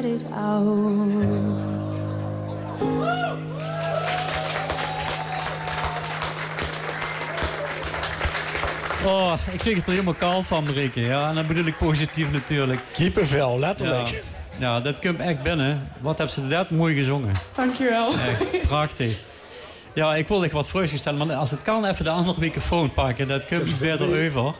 it out. Oh, ik kreeg het er helemaal koud van, Marieke. Ja, en dat bedoel ik positief natuurlijk. Kippenvel, letterlijk. Ja, dat komt echt binnen. Wat hebben ze dat mooi gezongen. Dankjewel. Echt prachtig. Ja, ik wil echt wat vragen stellen, maar als het kan even de andere microfoon pakken. Dat komt iets beter over.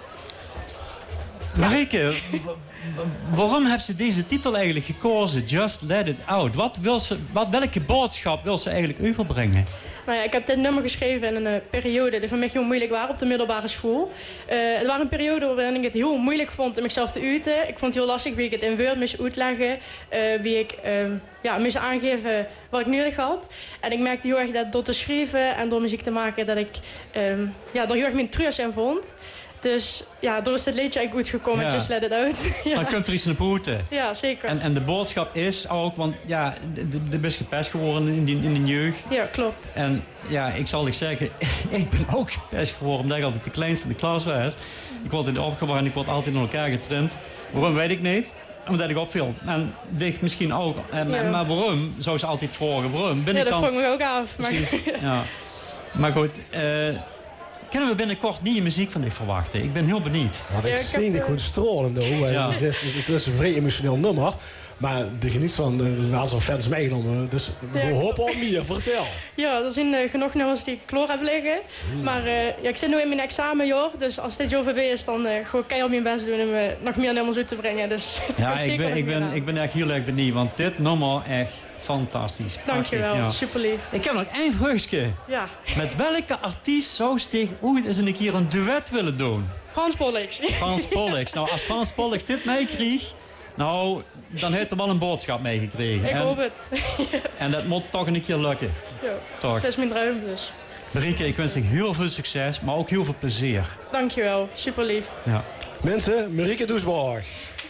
Marieke, waarom heeft ze deze titel eigenlijk gekozen? Just Let It Out. Welke boodschap wil ze eigenlijk overbrengen? Nou ja, ik heb dit nummer geschreven in een periode die voor mij heel moeilijk was op de middelbare school. Het was een periode waarin ik het heel moeilijk vond om mezelf te uiten. Ik vond het heel lastig wie ik het in woord moest uitleggen. Wie ik moest aangeven wat ik nodig had. En ik merkte heel erg dat door te schrijven en door muziek te maken dat ik er heel erg mijn troost in vond. Dus ja, door is het liedje eigenlijk goed gekomen. Ja. Just Let It Out. Ja. Dan kunt er iets naar buiten. Ja, zeker. En de boodschap is ook, want ja, de bent gepest geworden in de jeugd. Ja, klopt. En ja, ik zal je zeggen, ik ben ook gepest geworden omdat ik altijd de kleinste in de klas was. Ik word in de opgebracht en ik word altijd in elkaar getraind. Waarom weet ik niet. Omdat ik opviel. En dicht misschien ook. Maar waarom, zou ze altijd vragen. Waarom ben ik dan... dat vroeg me ook af. Maar... Ja. Maar goed, kunnen we binnenkort nieuwe muziek van dit verwachten? Ik ben heel benieuwd. Wat ik zie ik goed stralen. Ja. Het is een vrij emotioneel nummer. Maar de geniet van wel zo'n fans meegenomen. Dus we hopen op meer. Vertel. Ja, er zijn genoeg nummers die ik klaar heb liggen. Maar ik zit nu in mijn examenjaar. Dus als dit over is, dan ga ik keihard mijn best doen om nog meer nummers uit te brengen. Dus ja, ik ben echt heel erg benieuwd. Want dit nummer echt fantastisch. Dankjewel, super lief. Ik heb nog één vraagje. Ja. Met welke artiest zou Stig ooit eens een keer een duet willen doen? Frans Pollux. Frans Pollux. Nou, als Frans Pollux dit meekreeg... Nou, dan heeft hij wel een boodschap meegekregen. Ik hoop het. En dat moet toch een keer lukken. Ja, toch. Dat is mijn droom dus. Marieke, ik wens je heel veel succes, maar ook heel veel plezier. Dankjewel, super lief. Ja. Mensen, Marieke Doesborg.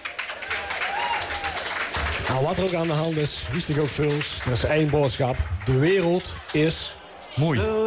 Nou, wat er ook aan de hand is, wist ik ook veel. Er is één boodschap. De wereld is mooi.